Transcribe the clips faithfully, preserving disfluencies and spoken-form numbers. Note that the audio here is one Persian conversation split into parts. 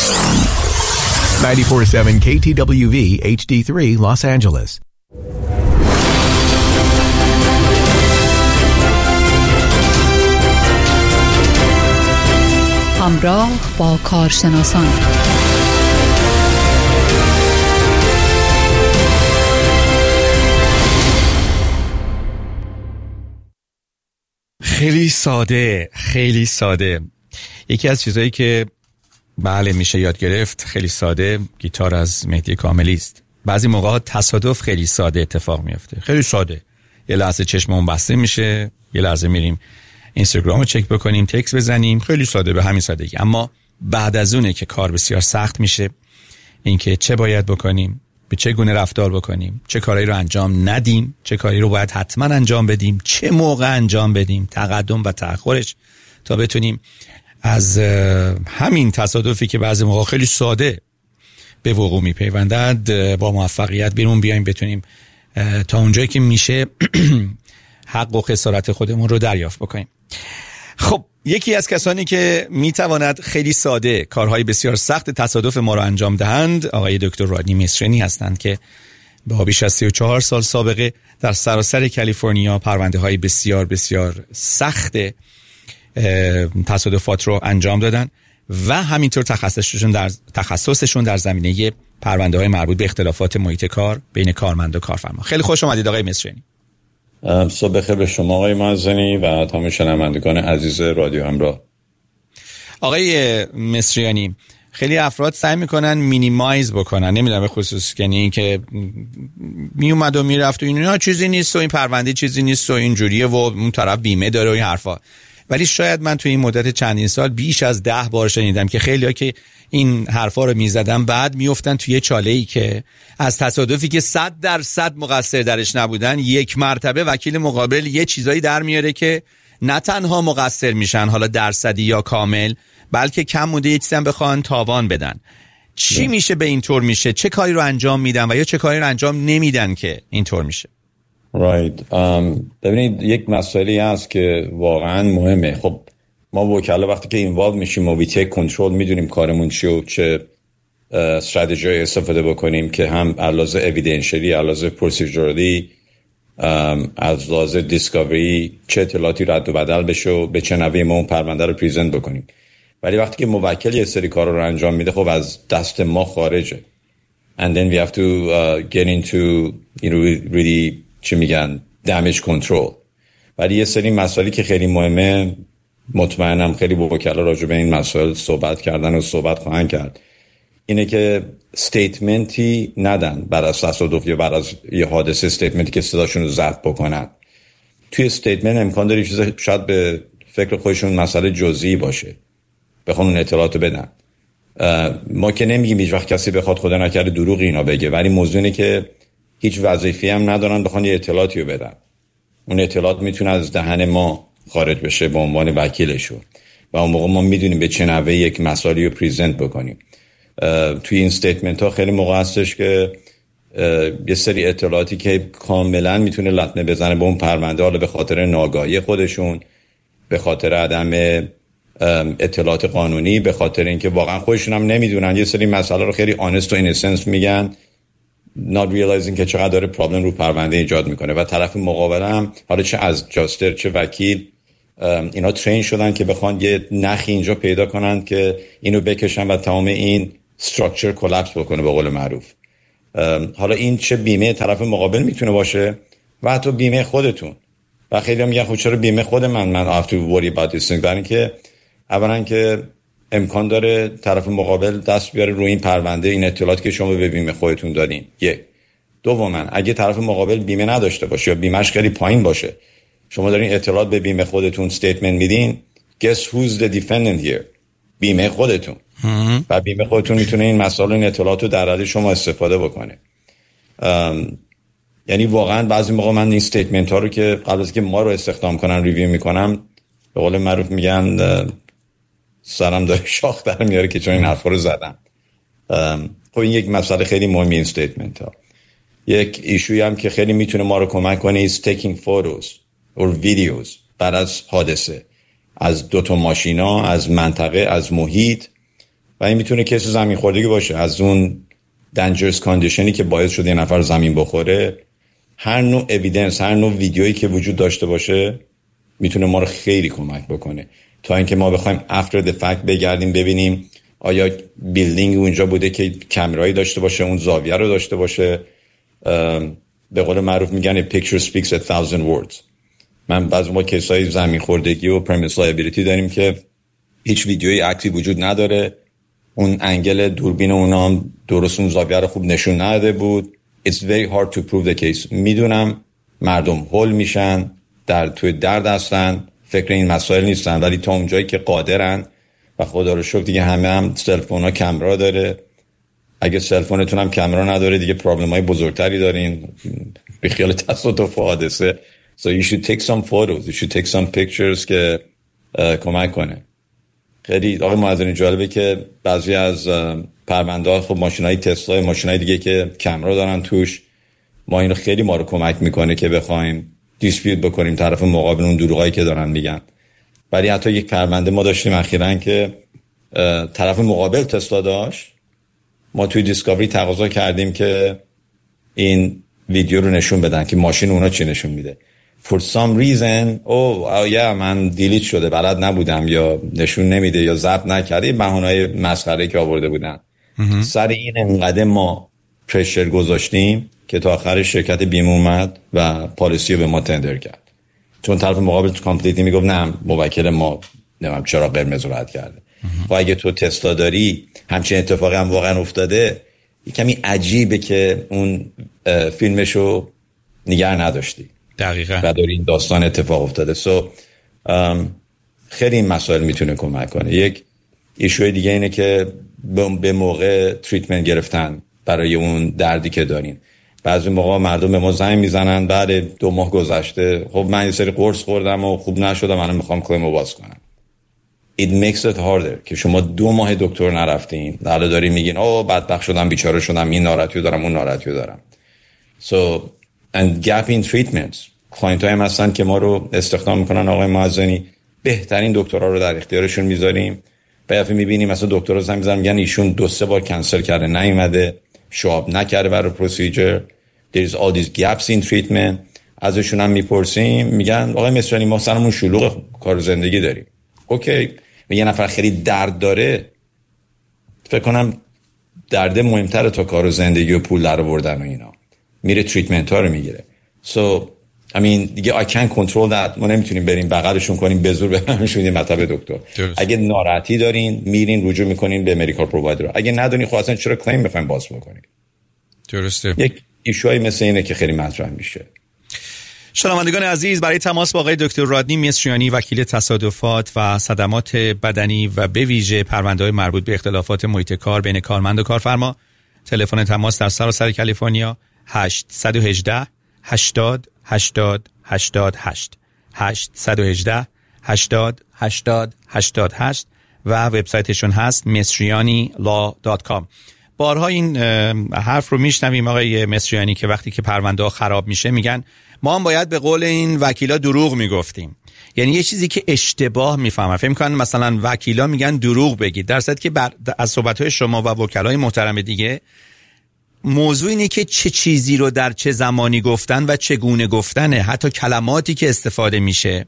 ninety-four point seven K T W V H D three Los Angeles. همراه با کارشناسان خیلی ساده خیلی ساده یکی از چیزایی که بله میشه یاد گرفت خیلی ساده گیتار از مهدی کاملی است. بعضی موقع تصادف خیلی ساده اتفاق میفته، خیلی ساده، یه لحظه چشممون بسته میشه، یه لحظه میریم اینستاگرام رو چک بکنیم، تکست بزنیم، خیلی ساده، به همین سادگی. اما بعد از اونه که کار بسیار سخت میشه، اینکه چه باید بکنیم، به چه گونه رفتار بکنیم، چه کاری رو انجام ندیم، چه کاری رو باید حتما انجام بدیم، چه موقع انجام بدیم، تقدم و تأخرش، تا بتونیم از همین تصادفی که بعضی موقع خیلی ساده به وقوع میپیوندد با موفقیت بیرون بیایم، بتونیم تا اونجایی که میشه حق و خسارت خودمون رو دریافت بکنیم. خب یکی از کسانی که میتواند خیلی ساده کارهای بسیار سخت تصادف ما رو انجام دهند آقای دکتر رادنی مصریانی هستند که با بیش از سی و چهار سال سابقه در سراسر کالیفرنیا پرونده های بسیار بسیار سخت تصادفات رو انجام دادن و همینطور تخصصشون در تخصصشون در زمینه پرونده های مربوط به اختلافات محیط کار بین کارمند و کارفرما. خیلی خوش اومدید آقای مصریانی. صبح بخیر به شما آقای معزنی و تمام شنوندگان عزیز رادیو همراه. آقای مصریانی، خیلی افراد سعی میکنن مینیمایز بکنن، نمیدونم به خصوص یعنی که میومد و میرفت و اینا چیزی نیست و این پرونده چیزی نیست و اینجوریه و اون طرف بیمه داره و این حرفا. ولی شاید من توی این مدت چندین سال بیش از ده بار شنیدم که خیلی‌ها که این حرفا رو میزدن بعد میافتن توی چاله‌ای که از تصادفی که صد درصد مقصر درش نبودن، یک مرتبه وکیل مقابل یه چیزایی در میاره که نه تنها مقصر میشن حالا درصدی یا کامل، بلکه کم مونده یه چیزی هم بخوان تاوان بدن. چی yeah. میشه به این طور میشه؟ چه کاری رو انجام میدن و یا چه کاری رو انجام نمیدن که اینطور میشه؟ Right. Um, ببینید یک مسئله هست که واقعا مهمه. خب ما وکلا وقتی که اینوالو میشیم و وی تیک کنترل میدونیم کارمون چیه و چه استراتژی استفاده بکنیم که هم از لحاظ اوییدنشلی، از لحاظ پروسیجرالی، از لحاظ دیسکاوری چه اطلاعاتی رد و بدل بشه و به چه نحوی ما اون پرونده رو پریزنت بکنیم. ولی وقتی که موکل یه سری کارا رو انجام میده خب از دست ما خارجه. And then we have to uh, get into you know really چی میگن damage control. ولی یه سری مسائلی که خیلی مهمه، مطمئنم خیلی وکلا راجع به این مسائل صحبت کردن و صحبت خواهند کرد، اینه که استیتمنتی ندن بعد از تصادف یا بعد از یه حادثه، استیتمنتی که صداشون رو ضبط بکنن. توی استیتمنت امکان داره چیز شاید به فکر خودشون مسئله جزئی باشه، بخوان اون اطلاعات رو بدن. ما که نمیگیم هیچ وقت کسی بخواد خدا نکرده دروغ اینا بگه، ولی موضوع اینه که هیچ وظیفه‌ای هم ندارن بخوان یه اطلاعاتی رو بدن. اون اطلاعات میتونه از دهن ما خارج بشه به عنوان وکیلشون و اون موقع ما میدونیم به چه نحوی یک مسئله رو پریزنت بکنیم. توی این استیتمنت ها خیلی موقع هستش که یه سری اطلاعاتی که کاملا میتونه لطمه بزنه به اون پرونده، حالا به خاطر ناآگاهی خودشون، به خاطر عدم اطلاعات قانونی، به خاطر اینکه واقعا خودشون هم نمیدونن، یه سری مسئله رو خیلی آنست و اینسنس میگن، not realizing که چقدر داره پرابلم رو پرونده ایجاد میکنه. و طرف مقابل هم حالا چه از جاستر چه وکیل اینا ترین شدن که بخوان یه نخی اینجا پیدا کنن که اینو بکشن و تمام این استراکچر کلاپس بکنه به قول معروف. حالا این چه بیمه طرف مقابل میتونه باشه و حتی بیمه خودتون. و خیلی هم میگن خب چرا بیمه خود من من have to worry about this thing؟ برای اینکه اولا که امکان داره طرف مقابل دست بیاره روی این پرونده، این اطلاعاتی که شما به بیمه خودتون دادین. یک. دوما اگه طرف مقابل بیمه نداشته باشه یا بیمهش خیلی پایین باشه، شما دارین اطلاعات به بیمه خودتون استیتمنت میدین، guess who's the defendant here؟ بیمه خودتون. و بیمه خودتون میتونه این مسائل، این اطلاعات رو در حد شما استفاده بکنه. یعنی واقعا بعضی موقع من این استیتمنت ها رو که قبل از که ما رو استخدام کنن ریویو میکنم، به قول معروف میگن سرم داره شاخ در میاره که چون این حرفا رو زدم. خب این یک مسئله خیلی مهمی این استیتمنت ها. یک ایشوی هم که خیلی میتونه ما رو کمک کنه is taking photos or videos بعد از حادثه، از دو تا ماشینا، از منطقه، از محیط و این میتونه کیس زمین خوردگی باشه، از اون dangerous conditionی که باعث شده یه نفر زمین بخوره. هر نوع اویدنس، هر نوع ویدیویی که وجود داشته باشه میتونه ما رو خیلی کمک بکنه تا اینکه ما بخوایم after the fact بگردیم ببینیم آیا بیلدینگ اونجا بوده که کامرایی داشته باشه، اون زاویه رو داشته باشه. به قول معروف میگن a picture speaks a thousand words. من بعضی ما کیسای زمین خوردگی و premise liability داریم که هیچ ویدیویی عکسی وجود نداره، اون انگل دوربین اونا هم درست اون زاویه رو خوب نشون نداده بود. It's very hard to prove the case. میدونم مردم هول میشن، در توی درد هستن، فکر این مسائل نیستن، ولی تا اونجایی که قادرن و خدا رو شکر دیگه همه هم سلفون ها کامرا داره. اگه سلفونتون هم کامرا نداره دیگه پرابلم های بزرگتری دارین، به خیال تصادف و حادثه. So you should take some photos, you should take some pictures که کمک کنه. خیلی آقای معززی جالبه که بعضی از پرونده ها خب ماشینای تسلا، ماشینای دیگه که کامرا دارن توش، ما اینو خیلی ما رو کمک میکنه که بخوایم دیسپیوت بکنیم طرف مقابل اون دروغایی که دارن میگن. ولی حتی یک پرونده ما داشتیم اخیراً که طرف مقابل تسلا داشت، ما توی دیسکاوری تقاضا کردیم که این ویدیو رو نشون بدن که ماشین اونا چی نشون میده. For some reason oh yeah من دیلیت شده، بلد نبودم یا نشون نمیده یا ضبط نکرده، بهونه‌های مسخره که آورده بودن. سر این انقدر ما پرشر گذاشتیم که تا آخر شرکت بیمه اومد و پالیسی رو به ما تندر کرد، چون طرف مقابل تو کامپلیت میگفت نه موکل ما نمیدونم چرا قرمز رد کرده. و اگه تو تسلا داری همچین اتفاقی هم واقعا افتاده، یه کمی عجیبه که اون فیلمشو نگه نداشتی. دقیقاً. و داری این داستان اتفاق افتاده. سو so, um, خیلی این مسائل میتونه کمک کنه. یک ایشوی دیگه اینه که به موقع تریتمنت گرفتن برای اون دردی که دارین. بعضی موقع مردم به ما زنگ میزنن بعد دو ماه گذشته، خب من یه سری قرص خوردم و خوب نشدم، الان میخوام کلیمو باز کنم. It makes it harder که شما دو ماه دکتر نرفتین، حالا دارین میگین اوه بدبخت شدم، بیچاره شدم، این ناراحتیو دارم، اون ناراحتیو دارم. So and gap in treatments. کلاینت های هم هستن که ما رو استخدام میکنن آقای معززی، بهترین دکترها رو در اختیارشون میذاریم. بعد میبینیم مثلا دکترها زنگ میزنن میگن ایشون دو سه بار کنسل کرده نیومده، شواب نکرده برای پروسیجر. There is all these gaps in treatment. ازشون هم میپرسیم میگن آقای مصریانی ما سرمون شلوغ، کار زندگی داریم. اوکی، یه نفر خیلی درد داره، فکر کنم درد مهمتره تا کار زندگی و پول در آوردن و اینا، میره تریتمنت ها رو میگیره. So I mean دیگه I can't control that. ما نمیتونیم بریم بغلشون کنیم به زور ببرمشون یه مطب دکتر. اگه ناراحتی دارین میرین رجوع میکنین به مدیکال پرووایدر، اگه ندارین خب اصلا چرا کلیم بخوایم باز بکنین. درسته. یک ایشوهای مثل اینه که خیلی مطرح میشه. شنوندگان عزیز، برای تماس با آقای دکتر رادنی مصریانی، وکیل تصادفات و صدمات بدنی و به ویژه پرونده‌های مربوط به اختلافات محیط کار بین کارمند و کارفرما، تلفن تماس در سراسر کالیفرنیا هشت یک هشت هشتاد هشتاد هشتاد هشت هشت یک هشت هشتاد هشتاد هشتاد هشت و وبسایتشون هست مصریانی لا دات کام. بارها این حرف رو میشنویم آقای مصریانی که وقتی که پرونده ها خراب میشه میگن ما هم باید به قول این وکیلا دروغ میگفتیم. یعنی یه چیزی که اشتباه میفهمن، فکر میکنن مثلا وکیلا میگن دروغ بگید، در صورتی که بر... از صحبت‌های شما و وکلای محترم دیگه موضوع اینه که چه چیزی رو در چه زمانی گفتن و چگونه گفتنه، حتی کلماتی که استفاده میشه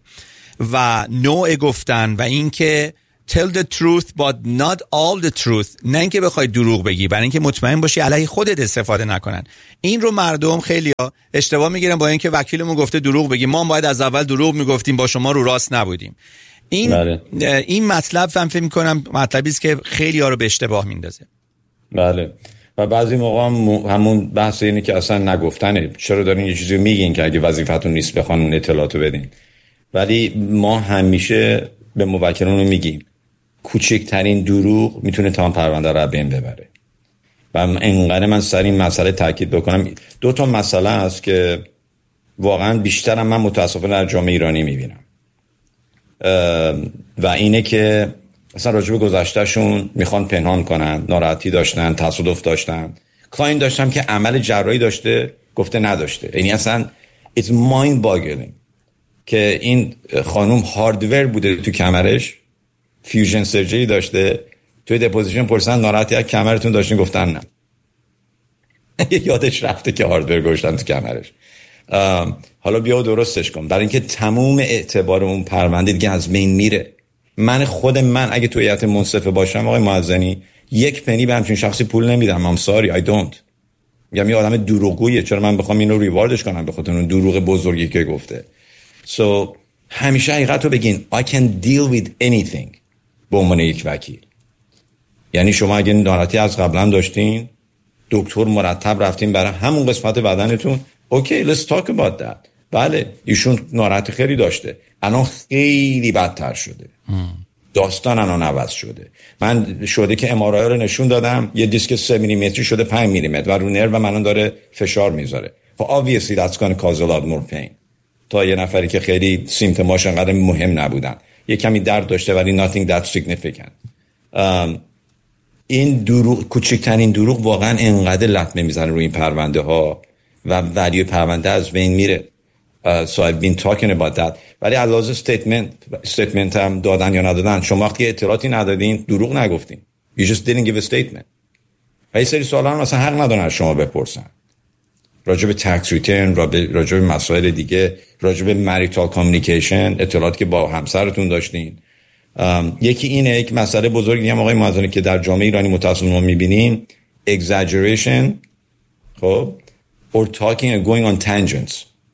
و نوع گفتن و اینکه tell the truth but not all the truth، نه اینکه بخوای دروغ بگی، برای اینکه مطمئن باشی علیه خودت استفاده نکنن. این رو مردم خیلی ها اشتباه میگیرن با اینکه وکیلمون گفته دروغ بگیم، ما هم باید از اول دروغ میگفتیم، با شما رو راست نبودیم. این بله. این مطلب من فکر میکنم مطلبی است که خیلی ها رو به اشتباه میندازه. بله. و بعضی موقع هم همون بحث اینه که اصلا نگفتنه، چرا دارین یه چیزی میگین که اگه وظیفتون نیست بخوان اون اطلاعاتو بدین. ولی ما همیشه به موکلان میگیم کوچکترین دروغ میتونه تمام پرونده رو بین ببره. و انقدر من سر این مسئله تاکید بکنم، دو تا مسئله هست که واقعا بیشترم من متاسفانه در جامعه ایرانی میبینم و اینه که اصلا راجب گذشتهشون میخوان پنهان کنن، ناراحتی داشتن، تصادف داشتن. کلاینت داشتم که عمل جراحی داشته گفته نداشته. یعنی اصلا it's mind boggling که این خانوم هاردور بوده تو کمرش، فیوژن سرجری داشته، توی دپوزیشن پرسن ناراحتی از کمرتون داشتین، گفتن نه. یادش رفته که هاردور گذاشتن تو کمرش. حالا بیا درستش کن، برای اینکه تموم اعتبار اون پرونده دیگه از بین میره. من خود من اگه تو هیئت منصفه باشم آقای معزنی، یک پنی به همچین شخصی پول نمیدم. I'm sorry I don't. میگم یه آدم دروغگویه، چرا من بخوام اینو ریواردش کنم به خاطر اون دروغ بزرگی که گفته. So همیشه حقیقت رو بگین. I can deal with anything به عنوان یک وکیل. یعنی شما اگه ناراحتی از قبلا داشتین، دکتر مرتب رفتین برای همون قسمت بدنتون، اوکی let's talk about that. بله ایشون ناراحتی خیلی داشته، الان خیلی بدتر شده. داستان الان عوض شده. من شده که ام آر آی رو نشون دادم، یه دیسک سه میلیمتری شده پنج میلیمتر و رو نرو و منو داره فشار میذاره. خب obviously that's going to cause a lot more pain. تا یه نفری که خیلی سیمپتوماش انقدر مهم نبودن، یه کمی درد داشته ولی nothing that significant. um, این دروغ، کوچکترین دروغ واقعا انقدر لطمه میزنه روی این پرونده ها و ولیو پرونده از بین میره. Uh, so I've been talking about that. ولی علاوه statement statement هم دادن یا ندادن، شما وقتی اطلاعاتی ندادین دروغ نگفتین. You just didn't give a statement. و یه سری سوالا هم مثلا حق ندارن از شما بپرسن. راجع به tax return، راجع به مسائل دیگه، راجع به marital communication، اطلاعاتی که با همسرتون داشتین. um, یکی اینه، یک مسئله بزرگی هم آقای معزنی که در جامعه ایرانی متأسفانه ما می‌بینیم، exaggeration، خب or talking and going on tangents.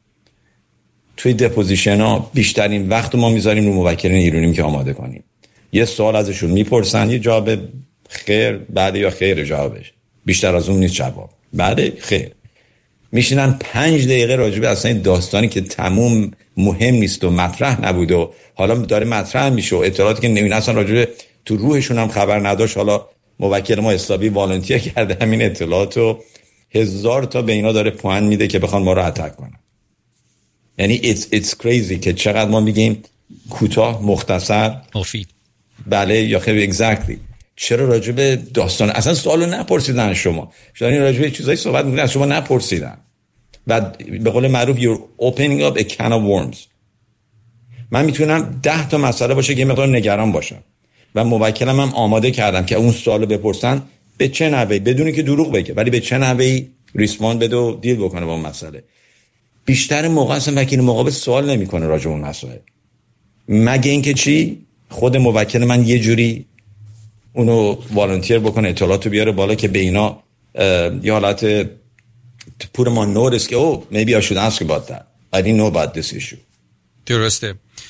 توی دپوزیشن ها بیشترین وقت ما میذاریم رو موکلین ایرانیم که آماده کنیم. یه سوال ازشون میپرسن، یه جواب خیر بعد یا خیر جوابش، بیشتر از اون نیست جواب، بعد خیر. میشینن پنج دقیقه راجبه اصلا این داستانی که تموم مهم نیست و مطرح نبود و حالا داره مطرح میشه و اطلاعاتی که نمیدونن اصلا راجبه تو روحشون هم خبر نداشت. حالا موکل ما اسلامی والنتیر کرده همین اطلاعاتو، هزار تا به اینا داره پوان میده که بخوان ما رو اتک کنن. یعنی it's, it's crazy که چقدر ما میگیم کوتاه، مختصر، مفید. بله یا خیلی exactly. چرا راجع به داستان اصلا سوالو نپرسیدن شما؟ شما راجع به چیزایی صحبت میکنید از شما نپرسیدن و به قول معروف you're opening up a can of worms. من میتونم ده تا مسئله باشه که مقدار نگران باشم و موکلم هم آماده کردم که اون سوالو بپرسن به چه نحوی، بدون که دروغ بگه ولی به چه نحوی ریسپاند بده و دیل بکنه با اون مسئله. بیشتر موقع اصلا وکیل مقابل سوال نمیکنه راجع به اون مسائل، مگه اینکه چی خود موکل من یه جوری اونو والنتیر بکنه، اطلاعاتو بیاره بالا که به اینا یه حالت put them on notice که oh maybe I should ask about that. I didn't know about this issue. درسته.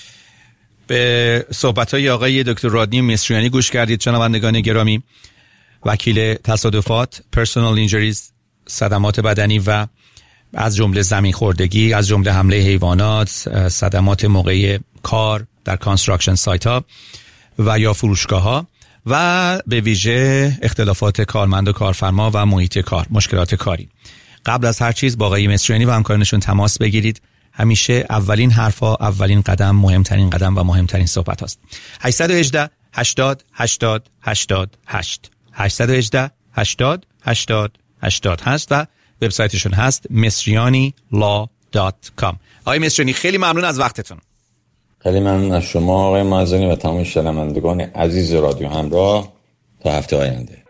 به صحبت‌های آقای دکتر رادنی مصریانی گوش کردید شنوندگان گرامی، وکیل تصادفات، personal injuries، صدمات بدنی و از جمله زمین خوردگی، از جمله حمله حیوانات، صدمات موقعی کار در کانستراکشن سایت ها و یا فروشگاه ها و به ویژه اختلافات کارمند و کارفرما و محیط کار، مشکلات کاری. قبل از هر چیز با آقای مصریانی و همکارانشون تماس بگیرید. همیشه اولین حرفا، اولین قدم، مهمترین قدم و مهمترین صحبت هست. هشت یک هشت هشتاد هشتاد هشتاد هشت هشت یک هشت هشتاد هشتاد هشتاد هشت و وبسایتشون هست مصریانی لا دات کام. آقای مصریانی خیلی ممنون از وقتتون. خیلی ممنون از شما آقای معزنی و تمام شنوندگان عزیز رادیو همراه. تا هفته آینده.